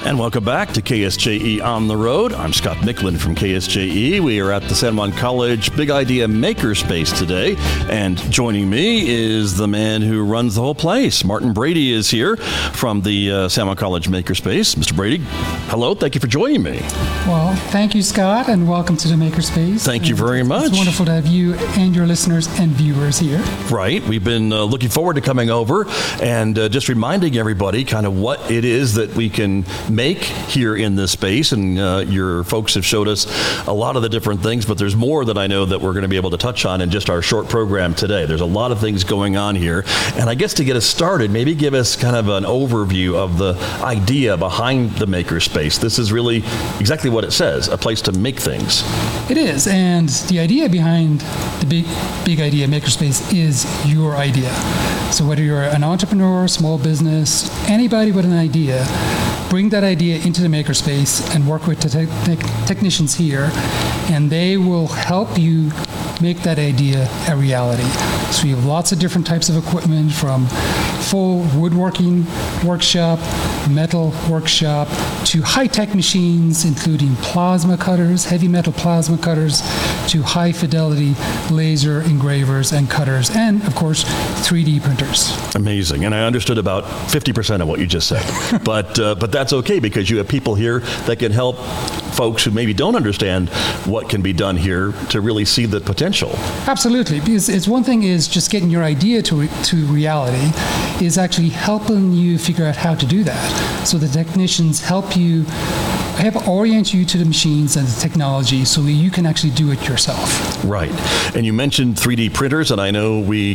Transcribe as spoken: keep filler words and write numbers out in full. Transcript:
And welcome back to K S J E On the Road. I'm Scott Micklin from K S J E. We are at the San Juan College Big Idea Makerspace today. And joining me is the man who runs the whole place. Martin Brady is here from the uh, San Juan College Makerspace. Mister Brady, hello. Thank you for joining me. Well, thank you, Scott, and welcome to the Makerspace. Thank you very and much. It's wonderful to have you and your listeners and viewers here. Right. We've been uh, looking forward to coming over and uh, just reminding everybody kind of what it is that we can make here in this space. And uh, your folks have showed us a lot of the different things, but there's more that I know that we're going to be able to touch on in just our short program today. There's a lot of things going on here. And I guess to get us started, maybe give us kind of an overview of the idea behind the Makerspace. This is really exactly what it says, a place to make things. It is, and the idea behind the Big, big Idea Makerspace is your idea. So whether you're an entrepreneur, small business, anybody with an idea, bring that idea into the Makerspace and work with the te- te- technicians here, and they will help you make that idea a reality. So we have lots of different types of equipment, from full woodworking workshop, metal workshop, to high-tech machines, including plasma cutters, heavy metal plasma cutters, to high-fidelity laser engravers and cutters, and, of course, three D printers. Amazing. And I understood about fifty percent of what you just said. but uh, but that's okay, because you have people here that can help folks who maybe don't understand what can be done here to really see the potential. Absolutely, because it's one thing is just getting your idea to re- to reality, is actually helping you figure out how to do that. So the technicians help you, help orient you to the machines and the technology so that you can actually do it yourself. Right. And you mentioned three D printers, and I know we